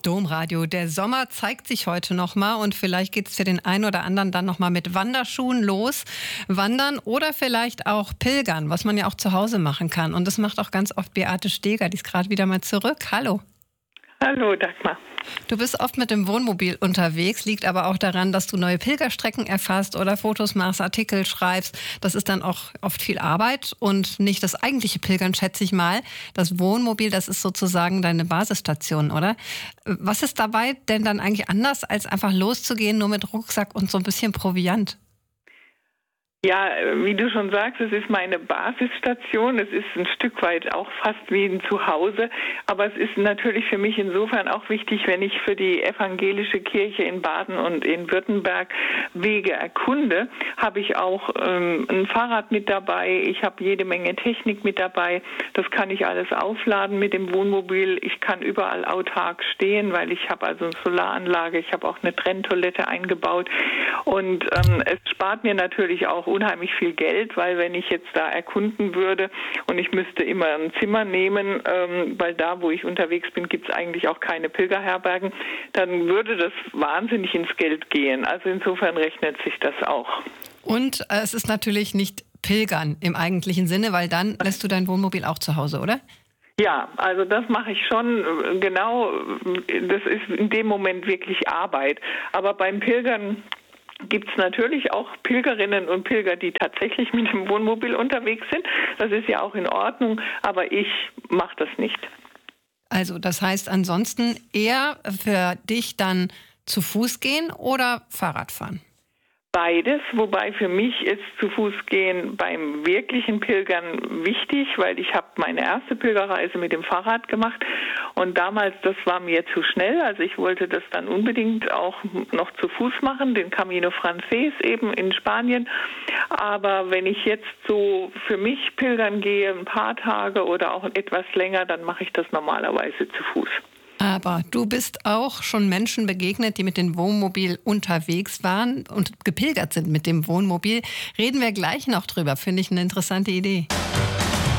Domradio. Der Sommer zeigt sich heute nochmal und vielleicht geht es für den einen oder anderen dann nochmal mit Wanderschuhen los. Wandern oder vielleicht auch Pilgern, was man ja auch zu Hause machen kann. Und das macht auch ganz oft Beate Steger, die ist gerade wieder mal zurück. Hallo. Hallo, Dagmar. Du bist oft mit dem Wohnmobil unterwegs, liegt aber auch daran, dass du neue Pilgerstrecken erfasst oder Fotos machst, Artikel schreibst. Das ist dann auch oft viel Arbeit und nicht das eigentliche Pilgern, schätze ich mal. Das Wohnmobil, das ist sozusagen deine Basisstation, oder? Was ist dabei denn dann eigentlich anders, als einfach loszugehen, nur mit Rucksack und so ein bisschen Proviant? Ja, wie du schon sagst, es ist meine Basisstation. Es ist ein Stück weit auch fast wie ein Zuhause. Aber es ist natürlich für mich insofern auch wichtig, wenn ich für die evangelische Kirche in Baden und in Württemberg Wege erkunde, habe ich auch ein Fahrrad mit dabei. Ich habe jede Menge Technik mit dabei. Das kann ich alles aufladen mit dem Wohnmobil. Ich kann überall autark stehen, weil ich habe also eine Solaranlage. Ich habe auch eine Trenntoilette eingebaut. Und es spart mir natürlich auch unheimlich viel Geld, weil wenn ich jetzt da erkunden würde und ich müsste immer ein Zimmer nehmen, weil da, wo ich unterwegs bin, gibt es eigentlich auch keine Pilgerherbergen, dann würde das wahnsinnig ins Geld gehen. Also insofern rechnet sich das auch. Und es ist natürlich nicht Pilgern im eigentlichen Sinne, weil dann lässt du dein Wohnmobil auch zu Hause, oder? Ja, also das mache ich schon, genau, das ist in dem Moment wirklich Arbeit. Aber beim Pilgern gibt es natürlich auch Pilgerinnen und Pilger, die tatsächlich mit dem Wohnmobil unterwegs sind. Das ist ja auch in Ordnung, aber ich mache das nicht. Also das heißt ansonsten eher für dich dann zu Fuß gehen oder Fahrrad fahren? Beides, wobei für mich ist zu Fuß gehen beim wirklichen Pilgern wichtig, weil ich habe meine erste Pilgerreise mit dem Fahrrad gemacht und damals, das war mir zu schnell, also ich wollte das dann unbedingt auch noch zu Fuß machen, den Camino Frances eben in Spanien, aber wenn ich jetzt so für mich pilgern gehe, ein paar Tage oder auch etwas länger, dann mache ich das normalerweise zu Fuß. Aber du bist auch schon Menschen begegnet, die mit dem Wohnmobil unterwegs waren und gepilgert sind mit dem Wohnmobil. Reden wir gleich noch drüber, finde ich eine interessante Idee.